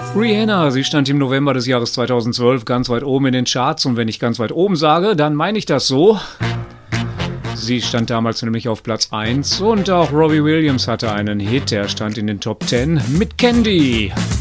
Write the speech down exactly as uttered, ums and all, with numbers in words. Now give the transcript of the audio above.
Rihanna, sie stand im November des Jahres zweitausendzwölf ganz weit oben in den Charts und wenn ich ganz weit oben sage, dann meine ich das so. Sie stand damals nämlich auf Platz eins und auch Robbie Williams hatte einen Hit, der stand in den Top zehn mit Candy.